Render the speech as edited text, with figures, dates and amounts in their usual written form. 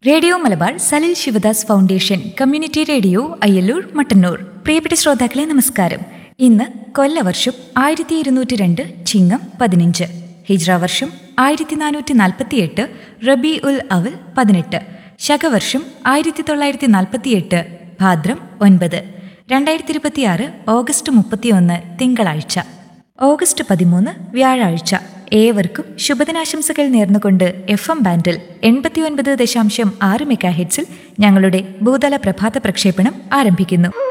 Radio Malabar Salil Sivadas foundation community radio Ayyallur Mattannur. പ്രിയപ്പെട്ട ശ്രോതാക്കളെ നമസ്കാരം. ഇന്ന് കൊല്ലവർഷം 1202 ചിങ്ങം 15, ഹിജ്ര വർഷം 1448 റബി ഉൽ അവൽ 18, ശകവർഷം 1948 ഭാദ്രം 9, 2026 ഓഗസ്റ്റ് 31 തിങ്കളാഴ്ച. ഓഗസ്റ്റ് 13 വ്യാഴാഴ്ച. ഏവർക്കും ശുഭദിനാശംസകൾ നേർന്നുകൊണ്ട് FM ബാൻഡിൽ 89.6 മെഗാഹെർട്സിൽ ഞങ്ങളുടെ ഭൂതല പ്രഭാത പ്രക്ഷേപണം ആരംഭിക്കുന്നു.